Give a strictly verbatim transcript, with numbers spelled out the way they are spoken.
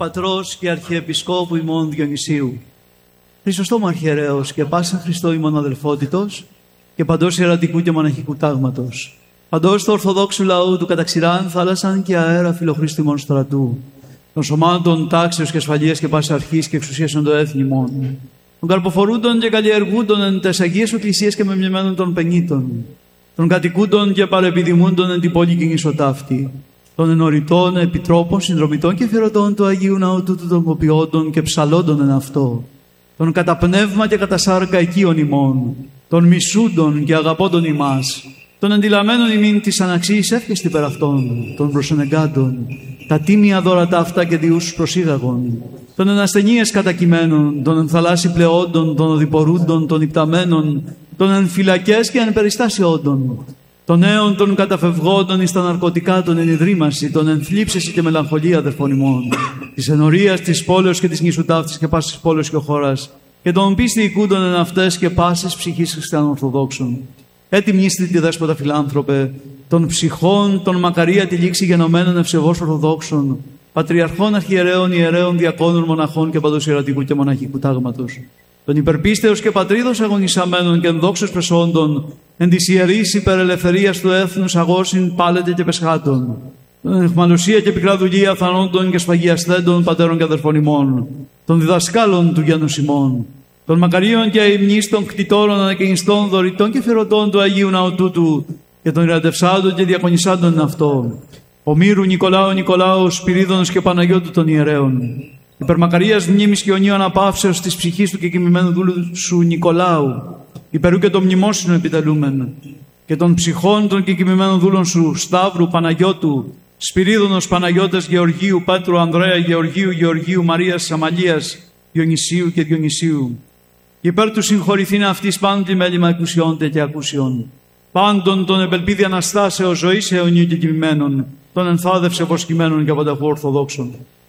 πατρός και αρχιεπισκόπου ημών Διονυσίου, Χρυσοστόμου αρχιερέως και πάσα Χριστό ημών αδελφότητος και παντός ιερατικού και μοναχικού τάγματος, παντός του Ορθοδόξου λαού του καταξηράν θάλασσαν και αέρα φιλοχρήστου ημών στρατού, των σωμάτων τάξεως και ασφαλείας και πάσης αρχής και εξουσίας εν το έθνη ημών, των καρποφορούντων και καλλιεργούντων εν τες Αγίες Εκκλησίες και μεμνημένων των πενήτων, των κατοικούντων και παρεπιδημούντων εν την πόλη κινησοτάφτη, των ενωρητών, επιτρόπων, συνδρομητών και φυρωτών του Αγίου Ναού τούτου των ποποιόντων και ψαλόντων εν αυτό, των κατά πνεύμα και κατά σάρκα οικείων ημών, των μισούντων και αγαπώντων ημάς, των αντιλαμμένων ημίν της αναξίης εύχεστη περ' αυτών, των προσενεγκάντων, τα τίμια δώρα ταύτα και διούσους προσήγαγων, των ενασθενείες κατακειμένων, των ενθαλάσσι πλεόντων, των οδηπορούντων, των υπταμένων, των ενφυλακές και ενπεριστάσιόντων, των νέων των καταφευγόντων εις τα ναρκωτικά, των ενιδρύμαση, των ενθλίψεση και μελαγχολία αδερφών ημών, της ενορίας, της πόλεως και της νησουτάφτης και πάσης πόλεως και χώρας, και των πίστη οικούντων εν αυτές και πάσης ψυχής χριστιανών Ορθοδόξων. Έτι μνήστη τη δέσποτα φιλάνθρωπε, των ψυχών, των μακαρία τη λήξη γενομένων ευσεβώς Ορθοδόξων, πατριαρχών, αρχιερέων, ιερέων, διακόνων, μοναχών και παντός ιερατικού και μοναχικού τάγματος, των υπερπίστεως και πατρίδος αγωνισαμένων και ενδόξως πρεσόντων, εν της ιερής υπερελευθερίας του έθνους αγώσιν πάλετε και πεσχάτων, των εχμαλωσία και πικρά δουλεία θανόντων και σφαγιασθέντων πατέρων και αδερφών ημών, των διδασκάλων του γένους ημών, των μακαρίων και αημνίστων κτητόρων ανακαινιστών δωρητών και φερωτών του Αγίου Ναού τούτου και των ιερατευσάντων και διακονισάντων αυτό, Ομήρου Νικολάου Νικολάου, Σπυρίδωνος και Παναγιώτου των ιερέων, υπερμακαρίας μνήμης και ονείων απαύσεως της ψυχής του και κοιμημένου δούλου σου Νικολάου, υπερού και το μνημόσυνο επιτελούμεν, και των ψυχών των και κοιμημένων δούλων σου Σταύρου, Παναγιώτου, Σπυρίδωνος, Παναγιώτας, Γεωργίου, Πέτρου, Ανδρέα, Γεωργίου, Γεωργίου, Μαρίας, Αμαλίας, Διονυσίου και Διονυσίου. Υπέρ του συγχωρηθήνε αυτής πάντων τη μέλημα εκουσιόντε και ακούσιον. Πάντων των επελπίδη Αναστάσεως ζωής αιωνίου και κοιμημένων, των ενθάδευσε προσκυμένων και πανταχού Ορθοδόξων.